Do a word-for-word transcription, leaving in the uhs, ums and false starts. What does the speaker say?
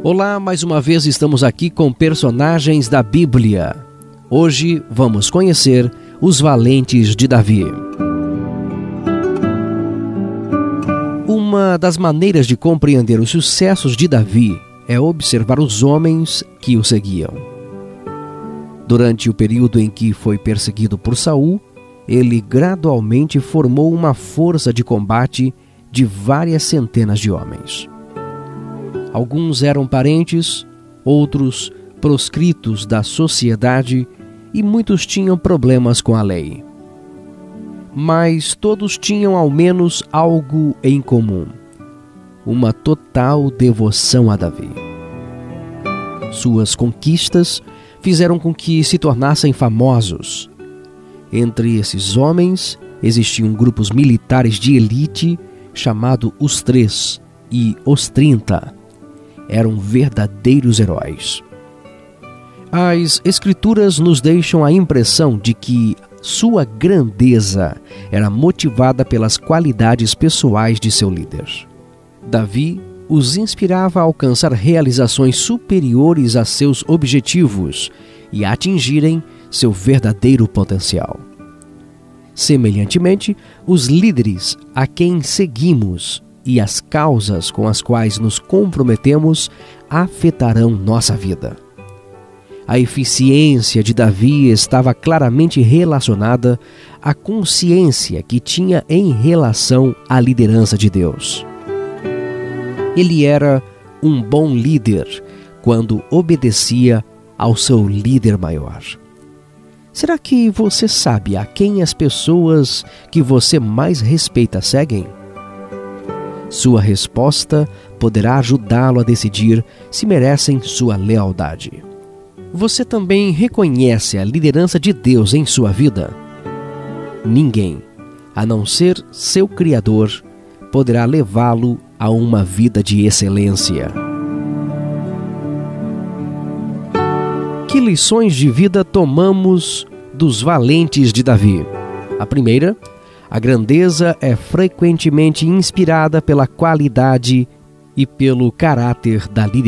Olá, mais uma vez estamos aqui com personagens da Bíblia. Hoje vamos conhecer os valentes de Davi. Uma das maneiras de compreender os sucessos de Davi é observar os homens que o seguiam. Durante o período em que foi perseguido por Saul, ele gradualmente formou uma força de combate de várias centenas de homens. Alguns eram parentes, outros proscritos da sociedade e muitos tinham problemas com a lei. Mas todos tinham ao menos algo em comum: uma total devoção a Davi. Suas conquistas fizeram com que se tornassem famosos. Entre esses homens existiam grupos militares de elite chamados os Três e os Trinta. Eram verdadeiros heróis. As Escrituras nos deixam a impressão de que sua grandeza era motivada pelas qualidades pessoais de seu líder. Davi os inspirava a alcançar realizações superiores a seus objetivos e a atingirem seu verdadeiro potencial. Semelhantemente, os líderes a quem seguimos e as causas com as quais nos comprometemos afetarão nossa vida. A eficiência de Davi estava claramente relacionada à consciência que tinha em relação à liderança de Deus. Ele era um bom líder quando obedecia ao seu líder maior. Será que você sabe a quem as pessoas que você mais respeita seguem? Sua resposta poderá ajudá-lo a decidir se merecem sua lealdade. Você também reconhece a liderança de Deus em sua vida? Ninguém, a não ser seu Criador, poderá levá-lo a uma vida de excelência. Que lições de vida tomamos dos valentes de Davi? A primeira: a grandeza é frequentemente inspirada pela qualidade e pelo caráter da liderança.